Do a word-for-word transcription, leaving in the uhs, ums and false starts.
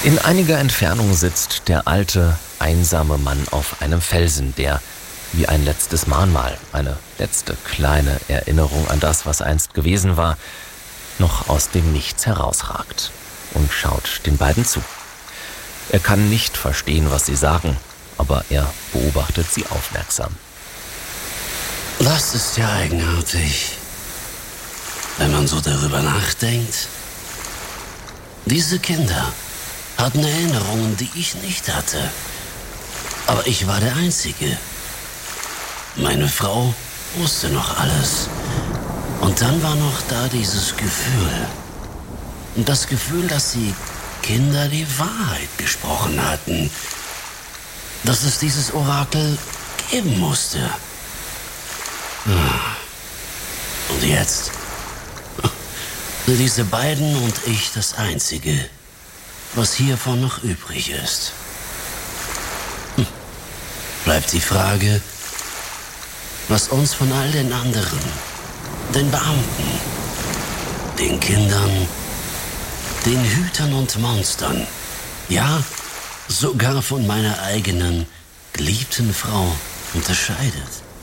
In einiger Entfernung sitzt der alte, einsame Mann auf einem Felsen, der wie ein letztes Mahnmal, eine letzte kleine Erinnerung an das, was einst gewesen war, noch aus dem Nichts herausragt und schaut den beiden zu. Er kann nicht verstehen, was sie sagen, aber er beobachtet sie aufmerksam. Das ist ja eigenartig, wenn man so darüber nachdenkt. Diese Kinder hatten Erinnerungen, die ich nicht hatte. Aber ich war der Einzige. Meine Frau wusste noch alles. Und dann war noch da dieses Gefühl. Das Gefühl, dass die Kinder die Wahrheit gesprochen hatten. Dass es dieses Orakel geben musste. Und jetzt? Diese beiden und ich das Einzige, was hiervon noch übrig ist. Hm. Bleibt die Frage, was uns von all den anderen, den Beamten, den Kindern, den Hütern und Monstern, ja, sogar von meiner eigenen geliebten Frau unterscheidet.